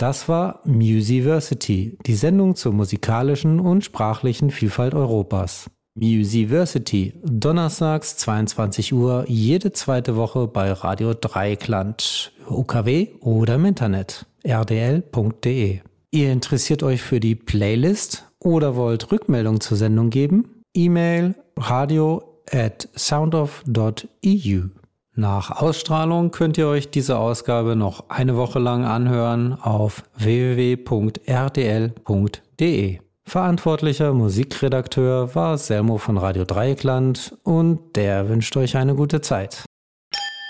Das war Musiversity, die Sendung zur musikalischen und sprachlichen Vielfalt Europas. Musiversity, donnerstags 22 Uhr, jede zweite Woche bei Radio Dreieckland, UKW oder im Internet, rdl.de. Ihr interessiert euch für die Playlist oder wollt Rückmeldung zur Sendung geben? E-Mail radio@soundof.eu. Nach Ausstrahlung könnt ihr euch diese Ausgabe noch eine Woche lang anhören auf www.rdl.de. Verantwortlicher Musikredakteur war Selmo von Radio Dreieckland und der wünscht euch eine gute Zeit.